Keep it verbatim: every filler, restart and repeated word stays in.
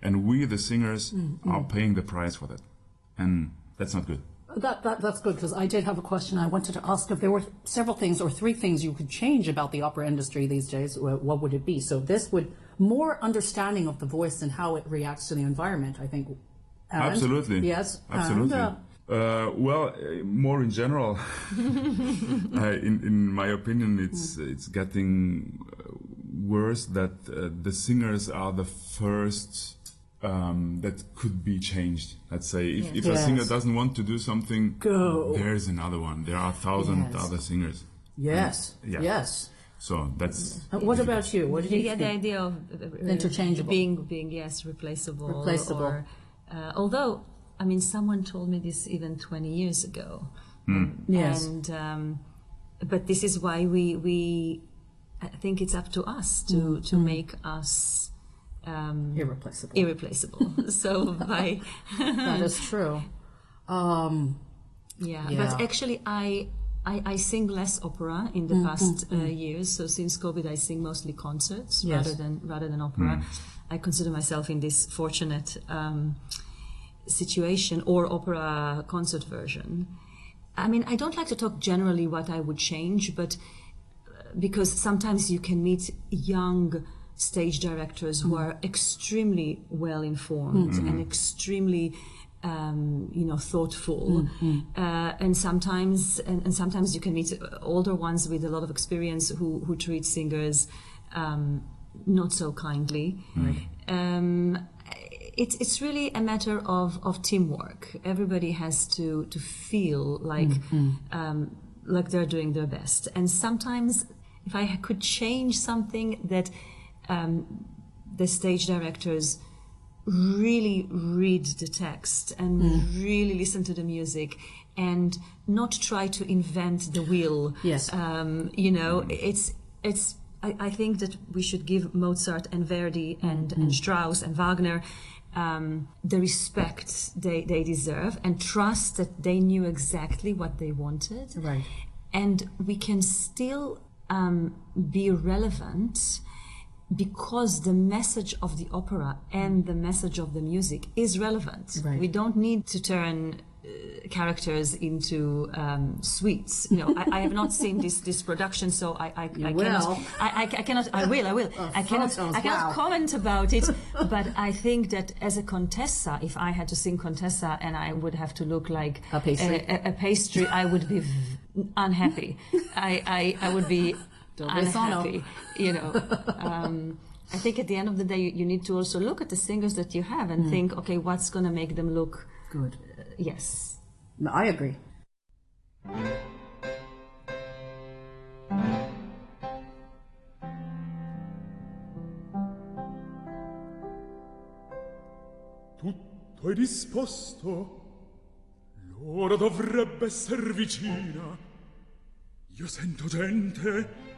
and we, the singers, mm-hmm. are paying the price for that, and that's not good. That, that that's good, because I did have a question. I wanted to ask if there were several things or three things you could change about the opera industry these days. What would it be? So this would more understanding of the voice and how it reacts to the environment, I think. And, absolutely. Yes. Absolutely. And, uh, uh, well, uh, more in general. uh, in in my opinion, it's mm. it's getting worse that uh, the singers are the first. Um, that could be changed. Let's say if, yes. if yes. a singer doesn't want to do something, Go. There's another one. There are a thousand yes. other singers. Yes. And, yeah. Yes. So that's. Uh, what about you? What do you yeah, think? the idea of uh, interchangeable, being being yes, replaceable. Replaceable. Or, uh, although, I mean, someone told me this even twenty years ago. Mm. Yes. And um, but this is why we we I think it's up to us to mm. to mm. make us. Um, irreplaceable. Irreplaceable. So by that is true. Um, yeah. yeah, but actually, I, I I sing less opera in the mm, past mm, uh, mm. years. So since COVID, I sing mostly concerts yes. rather than rather than opera. Mm. I consider myself in this fortunate um, situation, or opera concert version. I mean, I don't like to talk generally what I would change, but because sometimes you can meet young stage directors who are extremely well informed mm-hmm. and extremely um, you know thoughtful mm-hmm. uh, and sometimes and, and sometimes you can meet older ones with a lot of experience who, who treat singers um, not so kindly. Right. Um, it's it's really a matter of, of teamwork. Everybody has to, to feel like mm-hmm. um, like they're doing their best, and sometimes if I could change something, that Um, the stage directors really read the text and mm. really listen to the music and not try to invent the wheel. Yes. Um, you know, it's it's. I, I think that we should give Mozart and Verdi and, mm. and Strauss and Wagner um, the respect they, they deserve, and trust that they knew exactly what they wanted. Right. And we can still um, be relevant, because the message of the opera and the message of the music is relevant. Right. We don't need to turn uh, characters into um, sweets. You know, I, I have not seen this this production, so I I, you I will. cannot. I, I, I cannot. I will. I will. Oh, I cannot. photos, I cannot wow. comment about it. But I think that as a contessa, if I had to sing contessa and I would have to look like a pastry, a, a, a pastry, I would be v- unhappy. I, I I would be. Unhappy, you know. Um, I think at the end of the day, you, you need to also look at the singers that you have and mm. think, okay, what's going to make them look good? Uh, yes. No, I agree. Tutto è disposto, l'ora dovrebbe esser vicina. Io sento gente